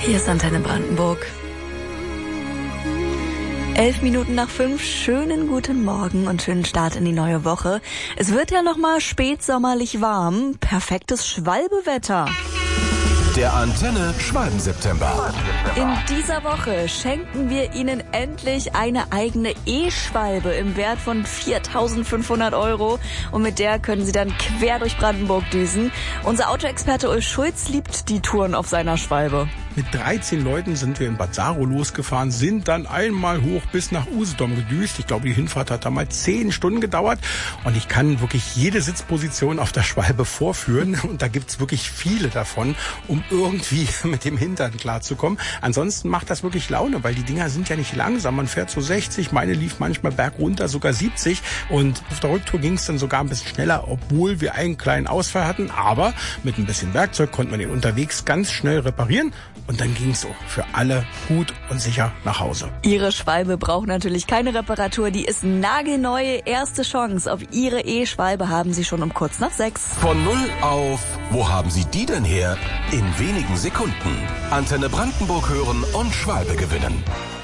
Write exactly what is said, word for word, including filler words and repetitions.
Hier ist Antenne Brandenburg. Elf Minuten nach fünf, schönen guten Morgen und schönen Start in die neue Woche. Es wird ja noch mal spätsommerlich warm, perfektes Schwalbewetter. Der Antenne Schwalben-September. In dieser Woche schenken wir Ihnen endlich eine eigene E-Schwalbe im Wert von viertausendfünfhundert Euro. Und mit der können Sie dann quer durch Brandenburg düsen. Unser Autoexperte Ulf Schulz liebt die Touren auf seiner Schwalbe. Mit dreizehn Leuten sind wir in Bad Saro losgefahren, sind dann einmal hoch bis nach Usedom gedüst. Ich glaube, die Hinfahrt hat damals zehn Stunden gedauert. Und ich kann wirklich jede Sitzposition auf der Schwalbe vorführen. Und da gibt's wirklich viele davon, um irgendwie mit dem Hintern klarzukommen. Ansonsten macht das wirklich Laune, weil die Dinger sind ja nicht langsam. Man fährt so sechzig, meine lief manchmal bergunter sogar siebzig. Und auf der Rücktour ging's dann sogar ein bisschen schneller, obwohl wir einen kleinen Ausfall hatten. Aber mit ein bisschen Werkzeug konnte man den unterwegs ganz schnell reparieren. Und dann ging's so für alle gut und sicher nach Hause. Ihre Schwalbe braucht natürlich keine Reparatur. Die ist nagelneu. Erste Chance auf Ihre E-Schwalbe haben Sie schon um kurz nach sechs. Von null auf, wo haben Sie die denn her? In wenigen Sekunden. Antenne Brandenburg hören und Schwalbe gewinnen.